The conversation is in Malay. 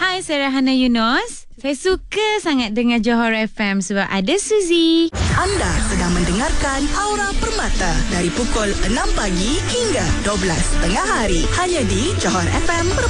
Hai, saya Rahana Yunus. Saya suka sangat dengar Johor FM sebab ada Suzy. Anda sedang mendengarkan Aura Permata dari pukul 6 pagi hingga 12 tengah hari. Hanya di Johor FM Permata.